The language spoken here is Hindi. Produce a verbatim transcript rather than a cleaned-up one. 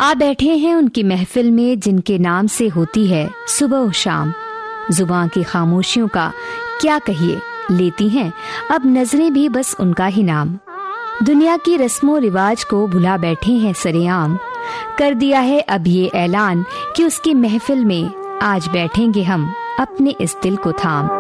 आ बैठे हैं उनकी महफिल में जिनके नाम से होती है सुबह और शाम। जुबान की खामोशियों का क्या कहिए, लेती हैं अब नजरें भी बस उनका ही नाम। दुनिया की रस्मों रिवाज को भुला बैठे हैं सरेआम। कर दिया है अब ये ऐलान कि उसकी महफिल में आज बैठेंगे हम अपने इस दिल को थाम।